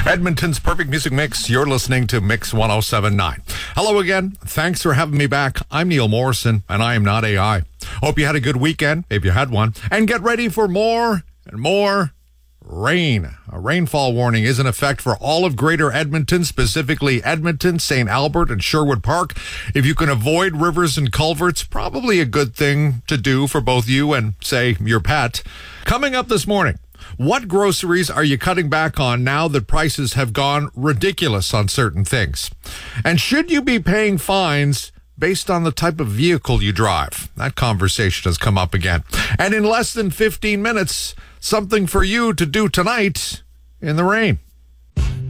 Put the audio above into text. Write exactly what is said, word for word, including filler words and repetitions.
Edmonton's perfect music mix. You're listening to Mix one oh seven point nine. Hello again. Thanks for having me back. I'm Neil Morrison, and I am not A I. Hope you had a good weekend, if you had one. And get ready for more and more rain. A rainfall warning is in effect for all of Greater Edmonton, specifically Edmonton, Saint Albert, and Sherwood Park. If you can avoid rivers and culverts, probably a good thing to do for both you and, say, your pet. Coming up this morning, what groceries are you cutting back on now that prices have gone ridiculous on certain things? And should you be paying fines based on the type of vehicle you drive? That conversation has come up again. And in less than fifteen minutes, something for you to do tonight in the rain.